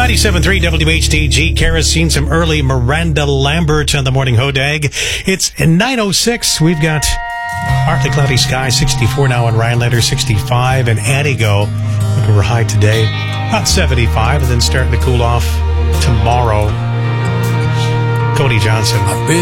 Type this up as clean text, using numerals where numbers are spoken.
97.3 WHTG. Kara's seen some early Miranda Lambert on the morning hodag. It's 9:06. We've got partly cloudy sky, 64 now in Rhinelander, 65 in Antigo. Looking for high today, about 75, and then starting to cool off tomorrow. Cody Johnson.